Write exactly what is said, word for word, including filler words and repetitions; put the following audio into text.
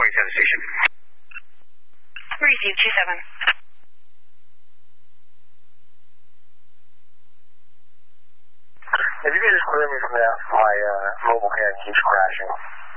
twenty-seven station. Receive two seven. If you could just clear me from that, my uh, mobile can keeps crashing.